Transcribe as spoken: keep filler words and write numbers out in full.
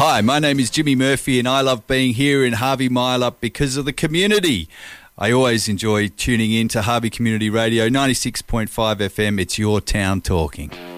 Hi, my name is Jimmy Murphy and I love being here in Harvey Mileup because of the community. I always enjoy tuning in to Harvey Community Radio, ninety-six point five F M. It's your town talking.